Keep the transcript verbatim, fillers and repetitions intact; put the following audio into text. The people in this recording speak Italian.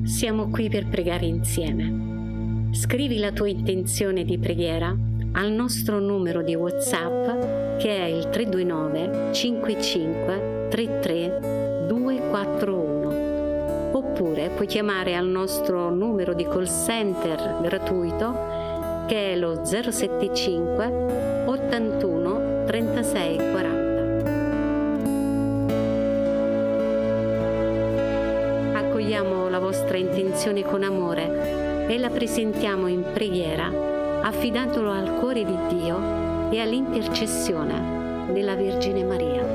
siamo qui per pregare insieme. Scrivi la tua intenzione di preghiera al nostro numero di WhatsApp che è il tre due nove cinque cinque tre tre due quattro uno, oppure puoi chiamare al nostro numero di call center gratuito che è lo zero sette cinque ottantuno trentasei quaranta. Accogliamo la vostra intenzione con amore e la presentiamo in preghiera, affidandolo al cuore di Dio e all'intercessione della Vergine Maria.